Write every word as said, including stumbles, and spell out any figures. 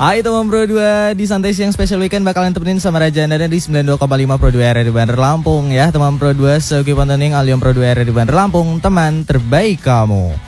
Hai teman Pro dua, di Santai Siang Special Weekend bakalan temenin sama Raja Anda di sembilan puluh dua koma lima Pro dua R di Bandar Lampung ya. Teman Pro dua, Seogi Pontoning Alium Pro dua R di Bandar Lampung, teman terbaik kamu.